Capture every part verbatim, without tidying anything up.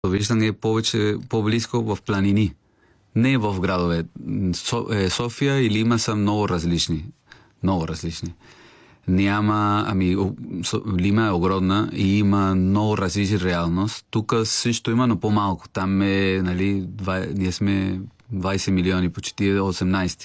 Виждам е повече по-близко в планини. Не в градове. Со, е, София и Лима са много различни. Много различни. Няма, ами, Лима е огромна и има много различна реалност. Тук също има, но по-малко. Там е, нали, два, ние сме двайсет милиони, почти осемнайсет.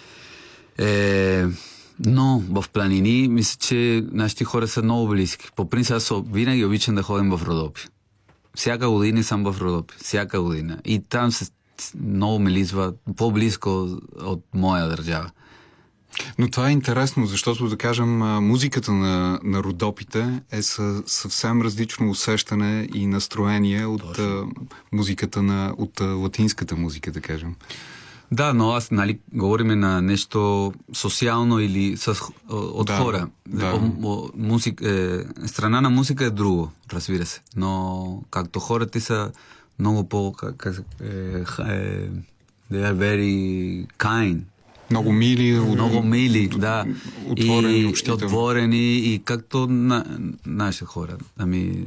Е, но в планини, мисля, че нашите хора са много близки. По принцип, аз винаги обичам да ходим в Родопи. Всяка година съм в Родопи. Всяка година. И там се много ме лизва по-близко от моя държава. Но това е интересно, защото, да кажем, музиката на, на Родопите е съ, съвсем различно усещане и настроение от а, музиката на, от а, латинската музика, да кажем. Да, но аз, нали, говориме на нещо социално или с, от да, хора. Да. О, о, музик, е, страна на музика е друго, разбира се. Но както хората са много по... Как, е, е, they are very kind. Много мили. Много мили, да. Отворени, и, общителни. Отворени и както на, наши хора. Ами,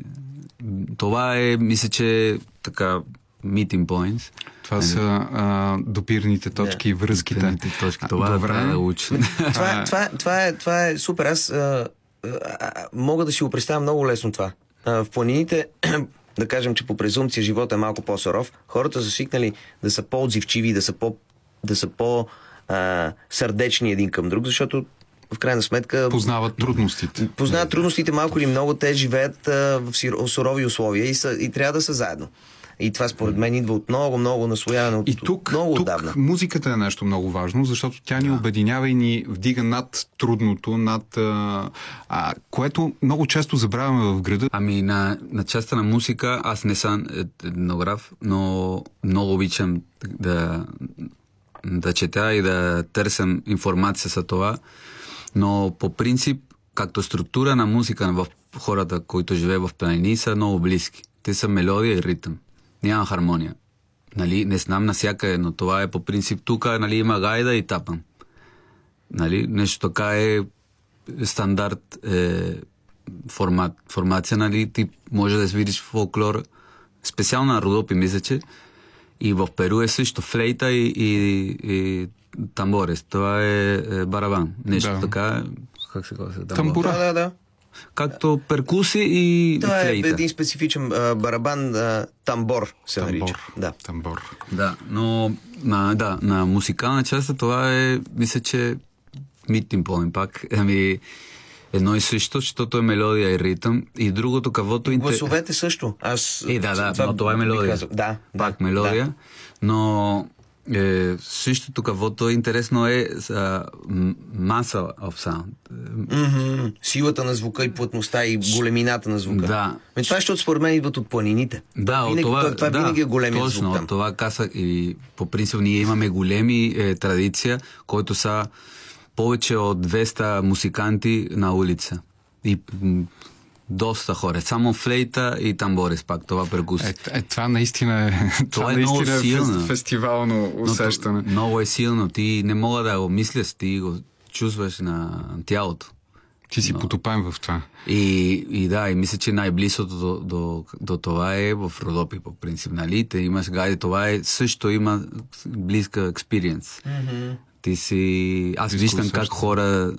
това е, мисля, че така meeting points. Това ами, са а, допирните точки и yeah. връзките. Допирните точки. Това Добре. е да уча. това, това, това, е, това е супер. Аз а, а, мога да си го представя много лесно това. А, в планините, да кажем, че по презумпция живота е малко по-суров, хората са свикнали да са по-отзивчиви, да са по... Да са по а, сърдечни един към друг, защото в крайна сметка... Познават трудностите. Познават трудностите малко или много, те живеят а, в сурови условия и, са, и трябва да са заедно. И това според мен идва от много, много наслояване от и тук, много тук отдавна. Музиката е нещо много важно, защото тя ни да. обединява и ни вдига над трудното, над... А, а, което много често забравяме в града. Ами на, на частта на музика аз не съм етнограф, но много обичам да... да чета и да търсям информация за това, но по принцип, както структура на музика в хората, които живеят в планини, са много близки. Те са мелодия и ритъм. Няма хармония. Нали? Не знам навсякъде, но това е по принцип тук, нали, има гайда и тапан. Нали? Нещо така е стандарт е, формат, формация, нали? Ти може да видиш фолклор, специално на Родопи, мисля, че и в Перу е също флейта и, и, и тамборес. Това е, е барабан. Нещо да. така, как се казва? Тамбура. Да, да, да. Както перкуси и, това и флейта. Това е един специфичен а, барабан, а, тамбор се тамбор. нарича. Да. Тамбор. Да, но на, да, на музикална част това е, мисля, че meeting point пак. Ами, едно и също, защото е мелодия и ритъм. И другото, каквото... И гласовете също. Аз... И да, да, това, но това е мелодия. Да, пак да, мелодия. Да. Но е, същото, каквото е интересно е маса of sound. Mm-hmm. Силата на звука и плътността и големината на звука. Да. Ме, това, защото според мен идват от планините. Да, винаги, това, това, това да, винаги е големият точно, звук там. Това казах и по принцип ние имаме големи е, традиция, които са повече от двеста музиканти на улица. И м- доста хора. Само флейта и тамборес пак, това перкуси. Е, е, това наистина е, това това е наистина много силно. Е фестивално усещане. Но, много е силно. Ти не мога да го мислиш, ти го чувстваш на тялото. Ти си Но... потопен в това. И, и да, и мисля, че най-близкото до, до, до това е в Родопи, по принцип. Нали? Те имаш гайде, това е също има близка експириенс. Mm-hmm. Ти си... Аз виждам как хора